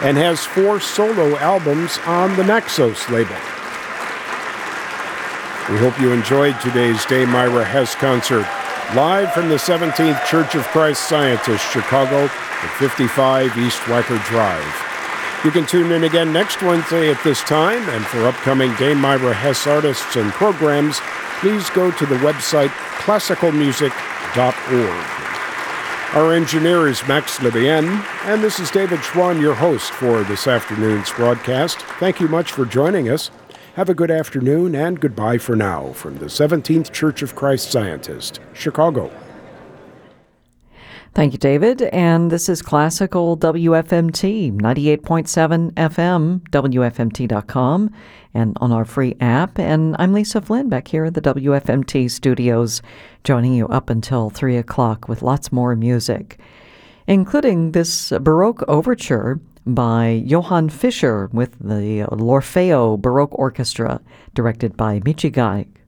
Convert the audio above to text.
and has 4 solo albums on the Naxos label. We hope you enjoyed today's Dame Myra Hess concert, live from the 17th Church of Christ Scientist, Chicago, at 55 East Wacker Drive. You can tune in again next Wednesday at this time, and for upcoming Dame Myra Hess artists and programs, please go to the website classicalmusic.org. Our engineer is Max Libien, and this is David Schwann, your host for this afternoon's broadcast. Thank you much for joining us. Have a good afternoon, and goodbye for now from the 17th Church of Christ Scientist, Chicago. Thank you, David. And this is Classical WFMT, 98.7 FM, WFMT.com, and on our free app. And I'm Lisa Flynn back here at the WFMT studios, joining you up until 3 o'clock with lots more music, including this Baroque overture by Johann Fischer with the L'Orfeo Baroque Orchestra, directed by Michi Geig.